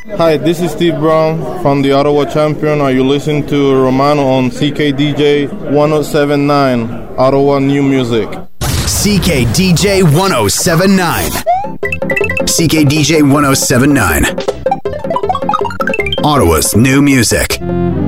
Hi, this is Steve Brown from the Ottawa Champion. Are you listening to Romano on CKDJ 1079, Ottawa New Music? CKDJ 1079. CKDJ 1079. Ottawa's new music.